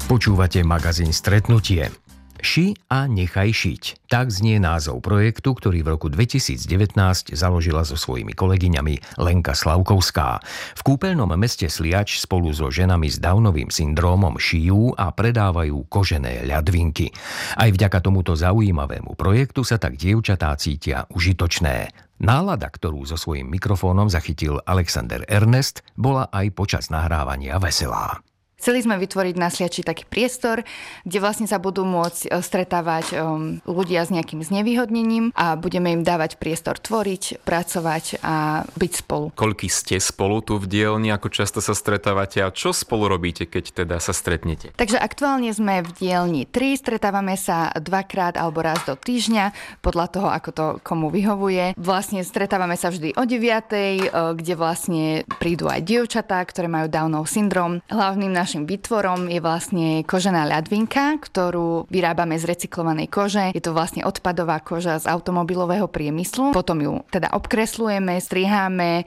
Počúvate magazín Stretnutie. Ši a nechaj šiť. Tak znie názov projektu, ktorý v roku 2019 založila so svojimi kolegyňami Lenka Slavkovská. V kúpeľnom meste Sliač spolu so ženami s Downovým syndrómom šijú a predávajú kožené ľadvinky. Aj vďaka tomuto zaujímavému projektu sa tak dievčatá cítia užitočné. Nálada, ktorú so svojím mikrofónom zachytil Alexander Ernest, bola aj počas nahrávania veselá. Chceli sme vytvoriť na Sliači taký priestor, kde vlastne sa budú môcť stretávať ľudia s nejakým znevýhodnením a budeme im dávať priestor tvoriť, pracovať a byť spolu. Koľký ste spolu tu v dielni, ako často sa stretávate a čo spolu robíte, keď teda sa stretnete? Takže aktuálne sme v dielni 3, stretávame sa 2-krát alebo raz do týždňa, podľa toho, ako to komu vyhovuje. Vlastne stretávame sa vždy o 9:00, kde vlastne prídu aj dievčatá, ktoré majú Downov syndrom. Hlavným našim výtvorom je vlastne kožená ľadvinka, ktorú vyrábame z recyklovanej kože. Je to vlastne odpadová koža z automobilového priemyslu. Potom ju teda obkreslujeme, striháme,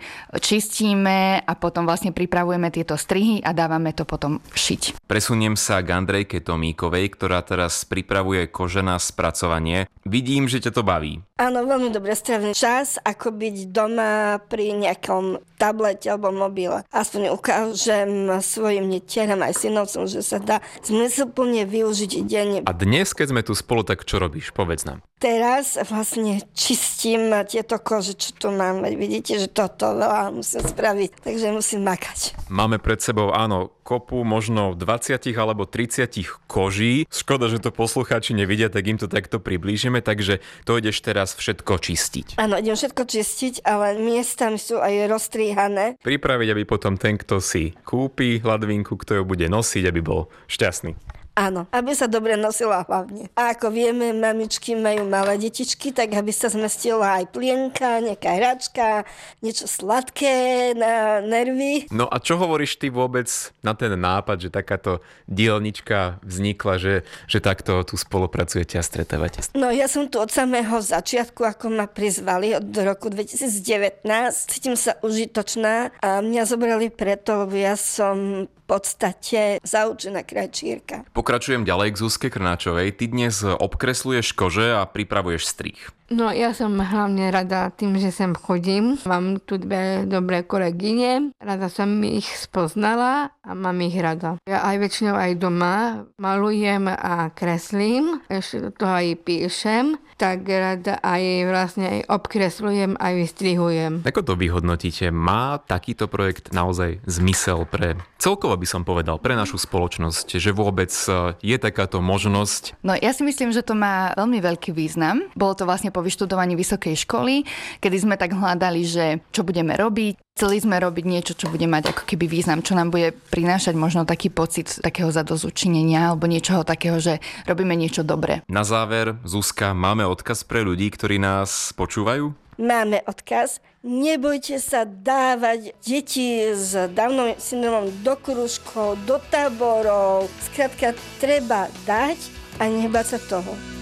čistíme a potom vlastne pripravujeme tieto strihy a dávame to potom šiť. Presuniem sa k Andrejke Tomíkovej, ktorá teraz pripravuje kožená spracovanie. Vidím, že ťa to baví. Áno, veľmi dobre strávim čas, ako byť doma pri nejakom tablete alebo mobile. Aspoň ukážem svojim netieram aj synovcom, že sa dá zmysluplne využiť deň. A dnes, keď sme tu spolu, tak čo robíš? Povedz nám. Teraz vlastne čistím tieto kože, čo tu mám. Vidíte, že toto veľa musím spraviť, takže musím makať. Máme pred sebou, áno, kopu možno 20 alebo 30 koží. Škoda, že to poslucháči nevidia, tak im to takto priblížime, takže to ideš teraz všetko čistiť. Áno, idem všetko čistiť, ale miestami sú aj rozstrihané. Pripraviť, aby potom ten, kto si kúpi ľadvinku, kto ju bude nosiť, aby bol šťastný. Áno, aby sa dobre nosila hlavne. A ako vieme, mamičky majú malé detičky, tak aby sa zmestila aj plienka, nejaká hračka, niečo sladké na nervy. No a čo hovoríš ty vôbec na ten nápad, že takáto dielnička vznikla, že takto tu spolupracujete a stretávate? No ja som tu od samého začiatku, ako ma prizvali od roku 2019. Cítim sa užitočná a mňa zobrali preto, lebo ja som v podstate zaučená krajčírka. Pokračujem ďalej k Zuzke Krnáčovej. Ty dnes obkresluješ kože a pripravuješ strih. No ja som hlavne rada tým, že sem chodím. Mám tu dve dobré kolegyne. Rada som ich spoznala a mám ich rada. Ja aj väčšinou aj doma malujem a kreslím. Ešte do toho aj píšem. Tak rada aj vlastne aj obkreslujem, aj vystrihujem. Ako to vyhodnotíte? Má takýto projekt naozaj zmysel pre celkovo by som povedal, pre našu spoločnosť, že vôbec je takáto možnosť? No ja si myslím, že to má veľmi veľký význam. Bolo to vlastne po vyštudovaní vysokej školy, kedy sme tak hľadali, že čo budeme robiť. Chceli sme robiť niečo, čo bude mať ako keby význam, čo nám bude prinášať možno taký pocit takého zadozučinenia alebo niečoho takého, že robíme niečo dobré. Na záver, Zuzka, máme odkaz pre ľudí, ktorí nás počúvajú? Máme odkaz. Nebojte sa dávať deti s Downovým syndromom do krúžkov, do táborov. Skrátka, treba dať a nebáť sa toho.